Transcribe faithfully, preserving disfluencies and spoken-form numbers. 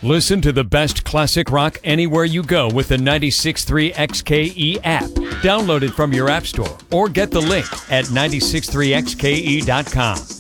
Listen to the best classic rock anywhere you go with the ninety-six point three X K E app. Download it from your app store or get the link at nine six three x k e dot com.